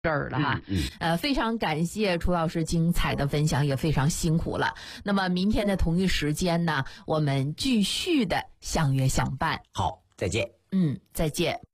这儿了哈。非常感谢楚老师精彩的分享，也非常辛苦了。那么明天的同一时间呢，我们继续的相约相伴。 好，再见。 再见。